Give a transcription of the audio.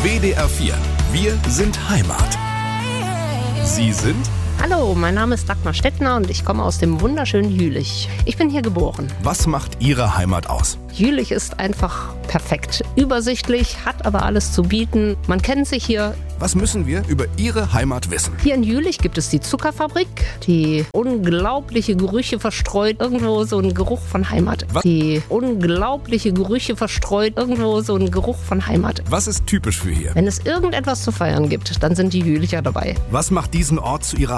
WDR 4. Wir sind Heimat. Sie sind? Hallo, mein Name ist Dagmar Stettner und ich komme aus dem wunderschönen Jülich. Ich bin hier geboren. Was macht Ihre Heimat aus? Jülich ist einfach perfekt. Übersichtlich, hat aber alles zu bieten. Man kennt sich hier. Was müssen wir über Ihre Heimat wissen? Hier in Jülich gibt es die Zuckerfabrik, die unglaubliche Gerüche verstreut, irgendwo so ein Geruch von Heimat. Was? Die unglaubliche Gerüche verstreut, irgendwo so ein Geruch von Heimat. Was ist typisch für hier? Wenn es irgendetwas zu feiern gibt, dann sind die Jülicher dabei. Was macht diesen Ort zu Ihrer